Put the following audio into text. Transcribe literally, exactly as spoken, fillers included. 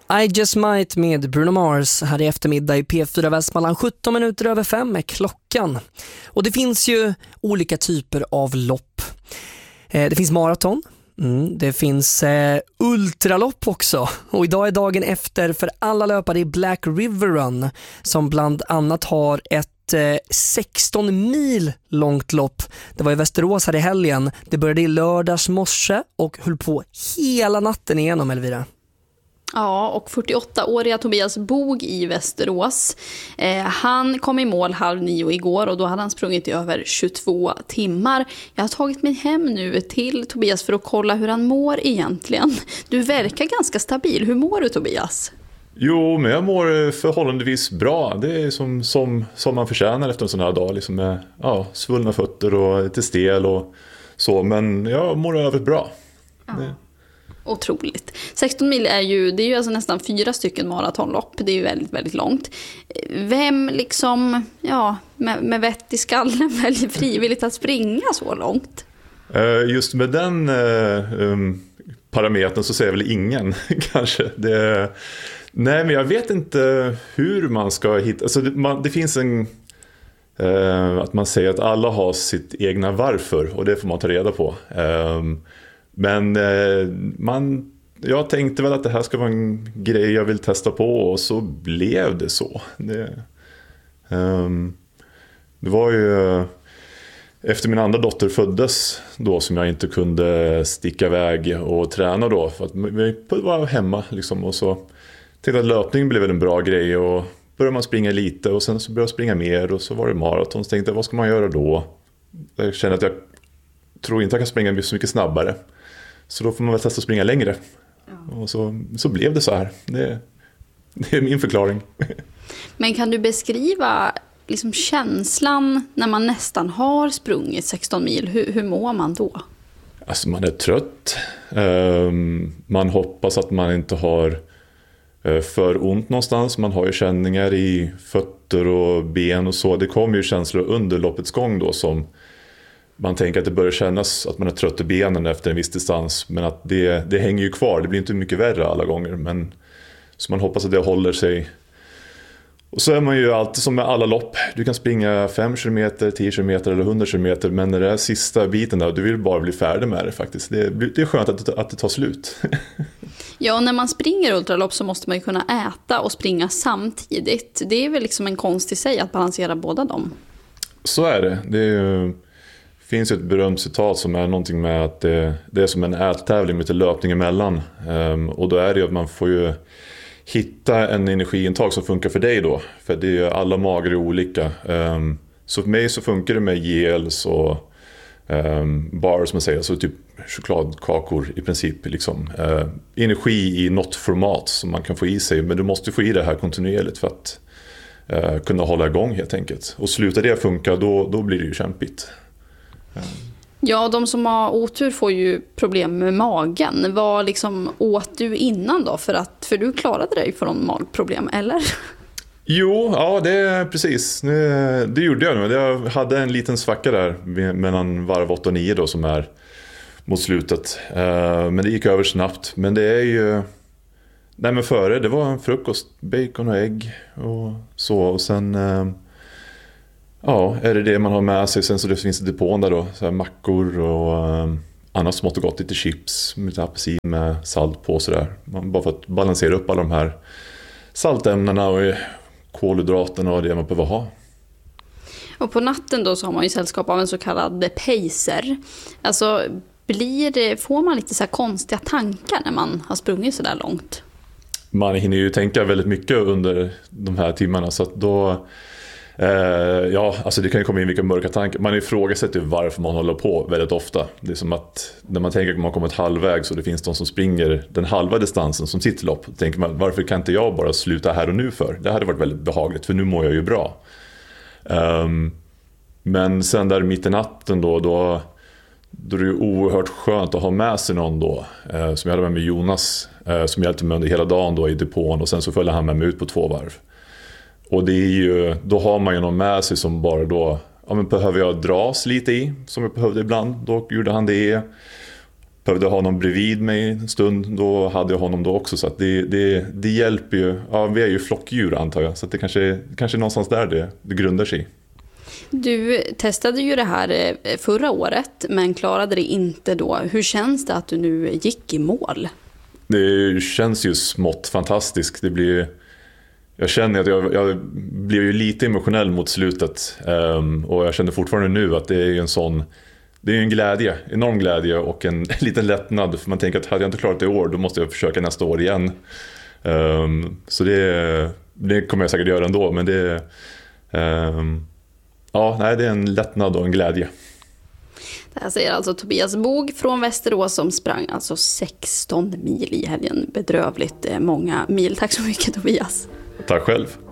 I Just Might med Bruno Mars här i eftermiddag i P fyra Västmanland. sjutton minuter över fem är klockan. Och det finns ju olika typer av lopp. Eh, det finns maraton. Mm, det finns eh, ultralopp också. Och idag är dagen efter för alla löpare i Black River Run, som bland annat har ett eh, sexton mil långt lopp. Det var i Västerås här i helgen. Det började i lördags morse och höll på hela natten igenom, Elvira. Ja, och fyrtioåttaåriga Tobias Bog i Västerås. Eh, han kom i mål halv nio igår och då hade han sprungit i över tjugotvå timmar. Jag har tagit mig hem nu till Tobias för att kolla hur han mår egentligen. Du verkar ganska stabil. Hur mår du, Tobias? Jo, men jag mår förhållandevis bra. Det är som, som, som man förtjänar efter en sån här dag. Liksom med ja, svullna fötter och lite stel och så. Men jag mår övrigt bra. Ja. Det... Otroligt. sexton mil är ju, det är ju alltså nästan fyra stycken maratonlopp. Det är ju väldigt, väldigt långt. Vem liksom, ja, med, med vett i skallen väljer frivilligt att springa så långt? Just med den um, parametern så säger väl ingen kanske. Det, nej, men jag vet inte hur man ska hitta. Alltså det, man, det finns en uh, att man säger att alla har sitt egna varför, och det får man ta reda på. Um, Men eh, man, jag tänkte väl att det här ska vara en grej jag vill testa på, och så blev det så. Det, um, det var ju efter min andra dotter föddes då som jag inte kunde sticka iväg och träna då. För att vi var hemma liksom, och så tänkte att löpning blev väl en bra grej, och började man springa lite och sen så började jag springa mer, och så var det maraton. Så tänkte jag, vad ska man göra då? Jag känner att jag tror inte jag kan springa så mycket snabbare. Så då får man väl testa att springa längre. Ja. Och så, så blev det så här. Det, det är min förklaring. Men kan du beskriva liksom känslan när man nästan har sprungit sexton mil? Hur, hur mår man då? Alltså man är trött. Um, man hoppas att man inte har uh, för ont någonstans. Man har ju känningar i fötter och ben och så. Det kommer ju känslor under loppets gång då som... Man tänker att det börjar kännas att man är trött i benen efter en viss distans. Men att det, det hänger ju kvar. Det blir inte mycket värre alla gånger. Men, så man hoppas att det håller sig. Och så är man ju alltid som med alla lopp. Du kan springa fem kilometer, tio kilometer eller hundra kilometer. Men när det är sista biten där, du vill bara bli färdig med det faktiskt. Det, det är skönt att, att det tar slut. Ja, och när man springer ultralopp så måste man ju kunna äta och springa samtidigt. Det är väl liksom en konst i sig att balansera båda dem. Så är det. Det är ju... Det finns ett berömt citat som är någonting med att det, det är som en ättävling med löpning emellan. Um, och då är det ju att man får ju hitta en energiintag som funkar för dig då. För det är ju, alla mager är olika. Um, så för mig så funkar det med gels och um, bars, man säger, alltså typ chokladkakor i princip. Liksom. Uh, energi i något format som man kan få i sig. Men du måste få i det här kontinuerligt för att uh, kunna hålla igång helt enkelt. Och slutar det funka, då, då blir det ju kämpigt. Ja, de som har otur får ju problem med magen. Vad liksom åt du innan då? För, att, för du klarade dig från magproblem, eller? Jo, ja det är precis. Det gjorde jag nu. Jag hade en liten svacka där mellan varv åtta och nio då som är mot slutet. Men det gick över snabbt. Men det är ju... Nej, men före, det var en frukost, bacon och ägg och så. Och sen... Ja, är det det man har med sig. Sen så det finns det depån där då. Så här mackor och um, annat smått och gott. Lite chips, lite apelsin med salt på sådär. Bara för att balansera upp alla de här saltämnena och kolhydraterna och det man behöver ha. Och på natten då så har man ju sällskap av en så kallad pacer. Alltså blir det, får man lite så här konstiga tankar när man har sprungit så där långt? Man hinner ju tänka väldigt mycket under de här timmarna, så att då... Uh, ja, alltså det kan ju komma in vilka mörka tankar. Man ifrågasätter ju varför man håller på väldigt ofta. Det är som att när man tänker att man kommit halvvägs och det finns de som springer den halva distansen som sitt lopp, tänker man, varför kan inte jag bara sluta här och nu för? Det hade varit väldigt behagligt, för nu mår jag ju bra. Um, men sen där mitt i natten då, då, då är det ju oerhört skönt att ha med sig någon då. Uh, som jag hade med mig Jonas, uh, som hjälpte mig under hela dagen då i depån, och sen så följde han med mig ut på två varv. Och det är ju, då har man ju någon med sig som bara då, ja men behöver jag dras lite i, som jag behövde ibland, då gjorde han det. behövde ha någon bredvid mig en stund, då hade jag honom då också. Så att det, det, det hjälper ju. Ja, vi är ju flockdjur antar jag, så att det kanske, kanske är någonstans där det, det grundar sig. Du testade ju det här förra året men klarade det inte då. Hur känns det att du nu gick i mål? Det känns ju smått fantastiskt. Det blir, jag känner att jag, jag blev ju lite emotionell mot slutet. Um, och jag känner fortfarande nu att det är en sån, det är en glädje, enorm glädje och en liten lättnad. För man tänker att hade jag inte klarat det i år, då måste jag försöka nästa år igen. Um, så det, det kommer jag säkert göra ändå. Men det, um, ja, nej, det är en lättnad och en glädje. Det här säger alltså Tobias Bog från Västerås som sprang alltså sexton mil i helgen. Bedrövligt många mil. Tack så mycket Tobias. Tack själv.